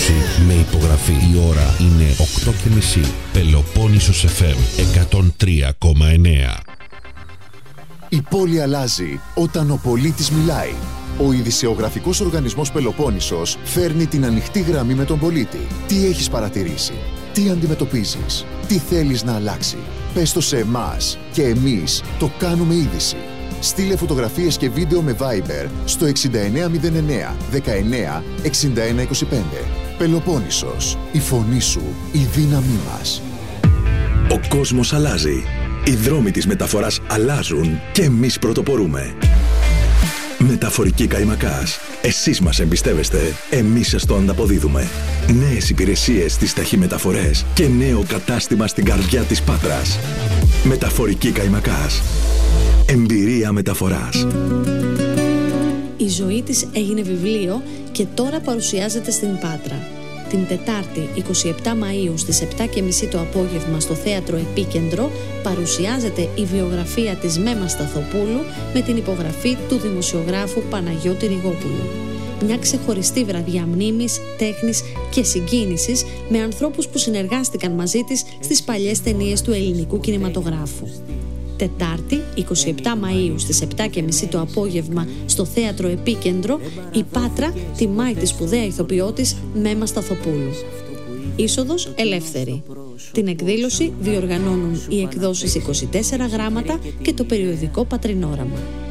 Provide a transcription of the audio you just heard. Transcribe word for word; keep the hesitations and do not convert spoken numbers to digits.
εκδήλωση με υπογραφή. Η ώρα είναι οκτώ και μισή. Πελοπόννησος εφ εμ εκατόν τρία κόμμα εννέα. Η πόλη αλλάζει όταν ο πολίτης μιλάει. Ο ειδησεογραφικός οργανισμός Πελοπόννησος φέρνει την ανοιχτή γραμμή με τον πολίτη. Τι έχεις παρατηρήσει, τι αντιμετωπίζεις, τι θέλεις να αλλάξει. Πες το σε εμάς και εμείς το κάνουμε είδηση. Στείλε φωτογραφίες και βίντεο με Viber στο εξήντα εννέα μηδέν εννέα δεκαεννέα εξήντα ένα είκοσι πέντε. Πελοπόννησος, η φωνή σου, η δύναμή μας. Ο κόσμος αλλάζει. Οι δρόμοι της μεταφοράς αλλάζουν και εμείς πρωτοπορούμε. Μεταφορική Καϊμακάς. Εσείς μας εμπιστεύεστε, εμείς σας το ανταποδίδουμε. Νέες υπηρεσίες στις ταχυμεταφορές και νέο κατάστημα στην καρδιά της Πάτρας. Μεταφορική Καϊμακάς. Εμπειρία μεταφοράς. Η ζωή της έγινε βιβλίο και τώρα παρουσιάζεται στην Πάτρα. Την Τετάρτη εικοστή εβδόμη Μαΐου στις επτά και μισή το απόγευμα στο Θέατρο Επίκεντρο παρουσιάζεται η βιογραφία της Μέμας Σταθοπούλου με την υπογραφή του δημοσιογράφου Παναγιώτη Ριγόπουλου. Μια ξεχωριστή βραδιά μνήμης, τέχνης και συγκίνησης με ανθρώπους που συνεργάστηκαν μαζί της στις παλιές ταινίες του ελληνικού κινηματογράφου. Τετάρτη, εικοστή εβδόμη Μαΐου στις επτά και μισή το απόγευμα στο Θέατρο Επίκεντρο, η Πάτρα τιμάει τη σπουδαία ηθοποιό της Μέμα Σταθοπούλου. Είσοδος ελεύθερη. Την εκδήλωση διοργανώνουν οι εκδόσεις είκοσι τέσσερα γράμματα και το περιοδικό Πατρινόραμα.